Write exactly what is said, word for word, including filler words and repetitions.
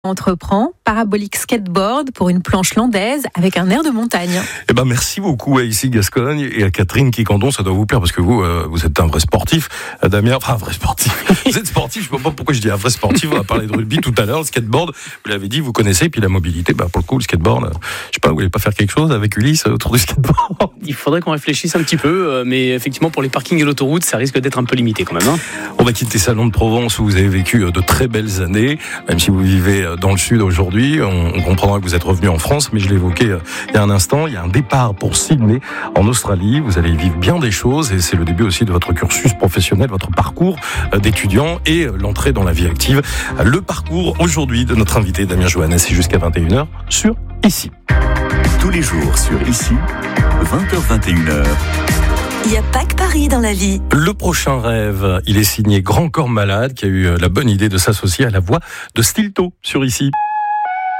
Entreprend parabolique skateboard pour une planche landaise avec un air de montagne. Eh ben merci beaucoup à Ici Gascogne et à Catherine Quiquendon, ça doit vous plaire parce que vous euh, vous êtes un vrai sportif, Damien, enfin un vrai sportif. Vous êtes sportif, je ne sais pas pourquoi je dis un vrai sportif. On a parlé de rugby tout à l'heure, le skateboard, vous l'avez dit, vous connaissez, puis la mobilité, bah pour le coup le skateboard, euh, je sais pas, vous voulez pas faire quelque chose avec Ulysse autour du skateboard? Il faudrait qu'on réfléchisse un petit peu, mais effectivement pour les parkings et l'autoroute, ça risque d'être un peu limité quand même. Hein. On va quitter Salon de Provence où vous avez vécu de très belles années, même si vous vivez dans le sud aujourd'hui. On, on comprendra que vous êtes revenu en France, mais je l'ai évoqué euh, il y a un instant, il y a un départ pour Sydney en Australie. Vous allez vivre bien des choses et c'est le début aussi de votre cursus professionnel, votre parcours euh, d'étudiant et euh, l'entrée dans la vie active. Euh, le parcours aujourd'hui de notre invité Damien Johannes, c'est jusqu'à vingt et une heures sur Ici. Tous les jours sur Ici, vingt heures vingt et une heures. Il n'y a pas que Paris dans la vie. Le prochain rêve, il est signé Grand Corps Malade qui a eu la bonne idée de s'associer à la voix de Stilto sur Ici.